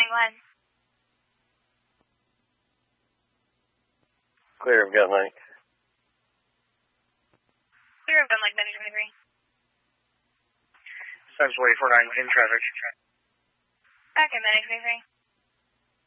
911. Clear of Gun Lake. Clear of Gun Lake, 923. Essentially 49 in traffic. Okay, 923.